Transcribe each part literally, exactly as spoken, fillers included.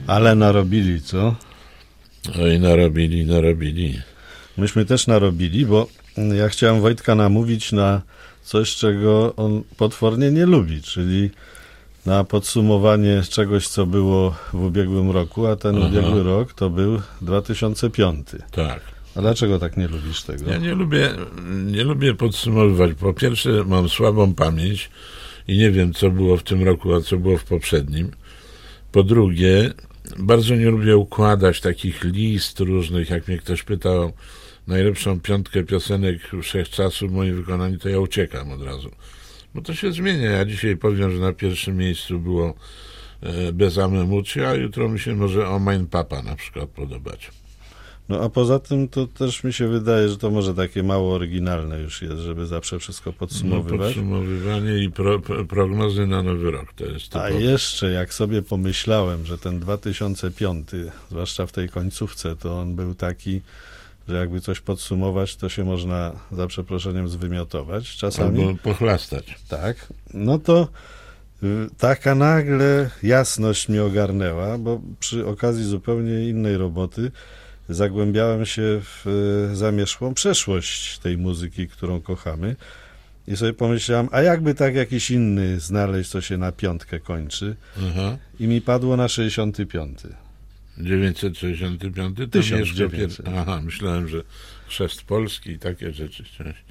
Ale narobili, co? Oj, narobili, narobili. Myśmy też narobili, bo ja chciałem Wojtka namówić na coś, czego on potwornie nie lubi, czyli na podsumowanie czegoś, co było w ubiegłym roku, a ten Aha. ubiegły rok to był dwa tysiące piąty. Tak. A dlaczego tak nie lubisz tego? Ja nie lubię, nie lubię podsumowywać. Po pierwsze, mam słabą pamięć i nie wiem, co było w tym roku, a co było w poprzednim. Po drugie, bardzo nie lubię układać takich list różnych. Jak mnie ktoś pytał o najlepszą piątkę piosenek wszechczasów w moim wykonaniu, to ja uciekam od razu. Bo to się zmienia. Ja dzisiaj powiem, że na pierwszym miejscu było e, Bez Amemuci, a jutro mi się może O Mein Papa na przykład podobać. No a poza tym to też mi się wydaje, że to może takie mało oryginalne już jest, żeby zawsze wszystko podsumowywać. No, podsumowywanie i pro, pro, prognozy na nowy rok to jest typowe. A jeszcze jak sobie pomyślałem, że ten dwa tysiące piąty, zwłaszcza w tej końcówce, to on był taki, że jakby coś podsumować, to się można za przeproszeniem zwymiotować czasami. Albo pochlastać. Tak, no to y, taka nagle jasność mnie ogarnęła, bo przy okazji zupełnie innej roboty zagłębiałem się w y, zamierzchłą przeszłość tej muzyki, którą kochamy i sobie pomyślałem, a jakby tak jakiś inny znaleźć, co się na piątkę kończy. Aha. I mi padło na sześćdziesiąty piąty. dziewięćset sześćdziesiąty piąty? tysiąc dziewięćset. Pier... Aha, myślałem, że chrzest Polski i takie rzeczy.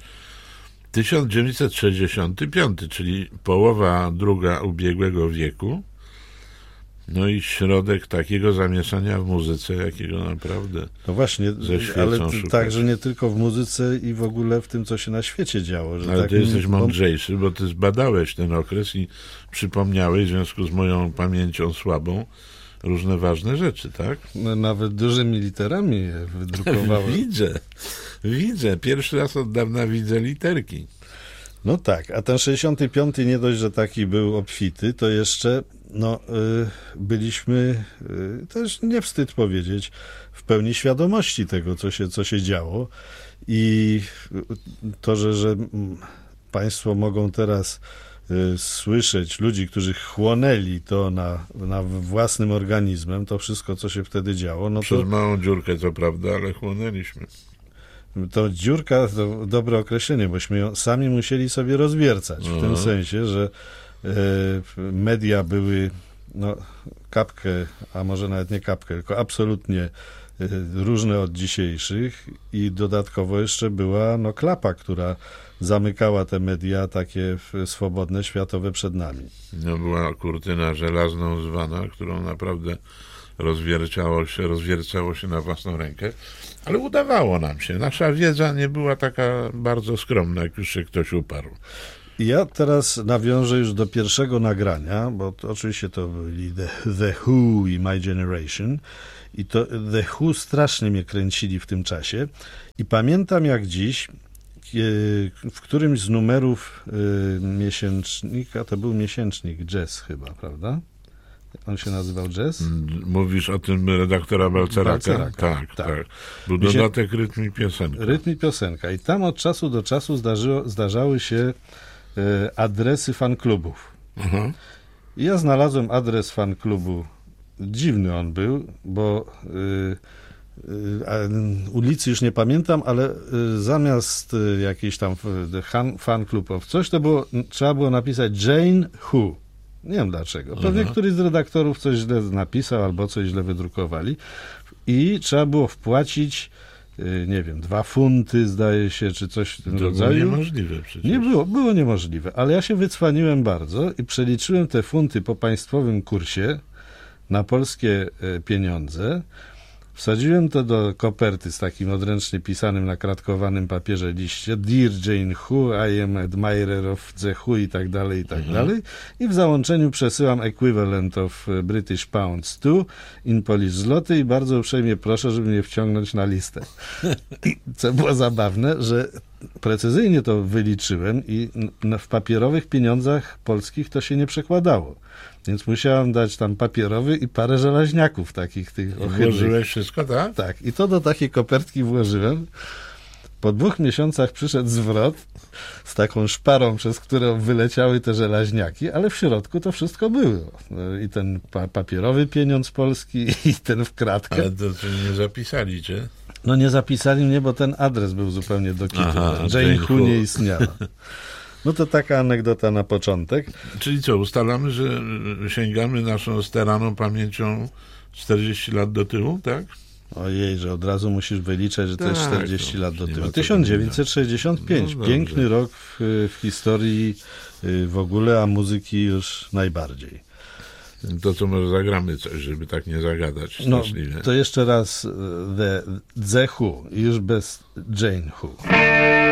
tysiąc dziewięćset sześćdziesiąty piąty, czyli połowa druga ubiegłego wieku. No i środek takiego zamieszania w muzyce, jakiego naprawdę no właśnie, ze świecą ale szukać. Także nie tylko w muzyce i w ogóle w tym, co się na świecie działo. Że ale tak ty jesteś mi... mądrzejszy, bo ty zbadałeś ten okres i przypomniałeś w związku z moją pamięcią słabą różne ważne rzeczy, tak? No, nawet dużymi literami je wydrukowałem. Widzę, widzę. Pierwszy raz od dawna widzę literki. No tak, a ten sześćdziesiąty piąty nie dość, że taki był obfity, to jeszcze no, y, byliśmy, y, też nie wstyd powiedzieć, w pełni świadomości tego, co się, co się działo i to, że, że państwo mogą teraz y, słyszeć ludzi, którzy chłonęli to na, na własnym organizmem, to wszystko, co się wtedy działo. No Przez to, małą dziurkę, co prawda, ale chłonęliśmy. To dziurka to dobre określenie, bośmy ją sami musieli sobie rozwiercać. W Aha. tym sensie, że e, media były no, kapkę, a może nawet nie kapkę, tylko absolutnie e, różne od dzisiejszych i dodatkowo jeszcze była no, klapa, która zamykała te media takie swobodne, światowe przed nami. No, była kurtyna żelazną zwana, którą naprawdę rozwiercało się, rozwiercało się na własną rękę, ale udawało nam się. Nasza wiedza nie była taka bardzo skromna, jak już się ktoś uparł. Ja teraz nawiążę już do pierwszego nagrania, bo to, oczywiście to byli The, The Who i My Generation i to The Who strasznie mnie kręcili w tym czasie i pamiętam jak dziś, w którymś z numerów miesięcznika, to był miesięcznik Jazz chyba, prawda? On się nazywał Jazz? Mówisz o tym redaktora Balceraka? Balceraka. Tak, tak, tak. Był Mi się... dodatek Rytm i Piosenka. Rytm i Piosenka. I tam od czasu do czasu zdarzyło, zdarzały się e, adresy fanklubów. Aha. I ja znalazłem adres fanklubu. Dziwny on był, bo e, e, ulicy już nie pamiętam, ale e, zamiast e, jakiejś tam fanklub of coś, to było, trzeba było napisać Jane Who. Nie wiem dlaczego. Pewnie Aha. któryś z redaktorów coś źle napisał albo coś źle wydrukowali i trzeba było wpłacić, nie wiem, dwa funty zdaje się, czy coś w tym to rodzaju. Było niemożliwe przecież. Nie było, było niemożliwe, ale ja się wycwaniłem bardzo i przeliczyłem te funty po państwowym kursie na polskie pieniądze. Wsadziłem to do koperty z takim odręcznie pisanym na kratkowanym papierze liście Dear Jane Who, I am admirer of the Who i tak dalej, i tak mhm. dalej. I w załączeniu przesyłam equivalent of British pounds to in Polish zloty i bardzo uprzejmie proszę, żeby mnie wciągnąć na listę. I co było zabawne, że precyzyjnie to wyliczyłem i w papierowych pieniądzach polskich to się nie przekładało. Więc musiałem dać tam papierowy i parę żelaźniaków takich tych ohydnych. Włożyłeś wszystko, tak? Tak. I to do takiej kopertki włożyłem. Po dwóch miesiącach przyszedł zwrot z taką szparą, przez którą wyleciały te żelaźniaki, ale w środku to wszystko było. I ten pa- papierowy pieniądz polski, i ten w kratkę. Ale to czy nie zapisali cię? No nie zapisali mnie, bo ten adres był zupełnie do kitu. Aha, Jane Jane Hu Hu. nie istniała. No to taka anegdota na początek. Czyli co, ustalamy, że sięgamy naszą staraną pamięcią czterdzieści lat do tyłu, tak? Ojej, że od razu musisz wyliczać, że to jest Tak, czterdzieści no, lat do nie tyłu. ma co tysiąc dziewięćset sześćdziesiąty piąty. No Piękny dobrze. rok w, w historii y, w ogóle, a muzyki już najbardziej. To co może zagramy coś, żeby tak nie zagadać No, straszliwie. to jeszcze raz y, The, The Who, już bez Jane Hu.